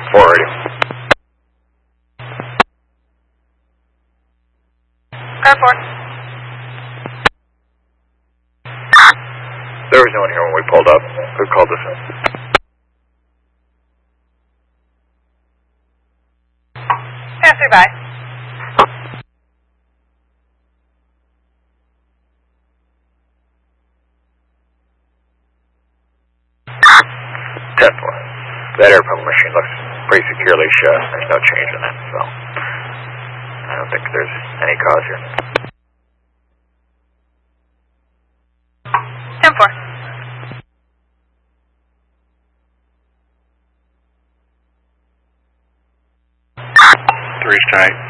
4 radio. Car 4. There was no one here when we pulled up. Who called us in? Passer by. That air pump machine looks pretty securely shut. There's no change in it, so I don't think there's any cause here. 10-4. Three's tight.